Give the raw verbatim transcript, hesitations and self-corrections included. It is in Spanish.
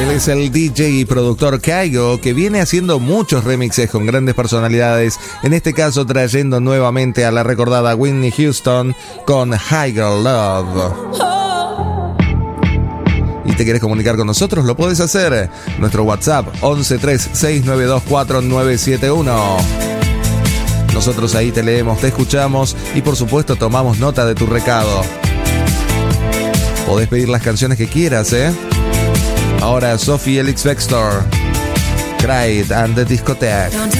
Él es el D J y productor Kygo, que viene haciendo muchos remixes con grandes personalidades, en este caso trayendo nuevamente a la recordada Whitney Houston con High Girl Love. ¿Y te quieres comunicar con nosotros? Lo puedes hacer. Nuestro WhatsApp once tres seis nueve dos cuatro nueve siete uno. Nosotros ahí te leemos, te escuchamos y por supuesto tomamos nota de tu recado. Podés pedir las canciones que quieras, ¿eh? Ahora Sophie Elix Bextor, Cry It and the Discotheque.